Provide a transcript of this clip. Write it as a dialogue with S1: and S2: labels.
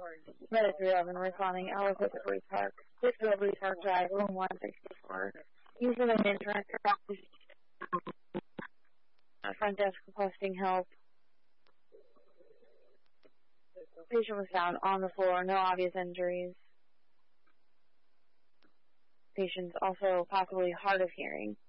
S1: Medic 311 responding, Alice at the Breeze Park. 6 Breeze Park Drive, room 164. Using an internet front desk requesting help. Patient was found on the floor, no obvious injuries. Patient's also possibly hard of hearing.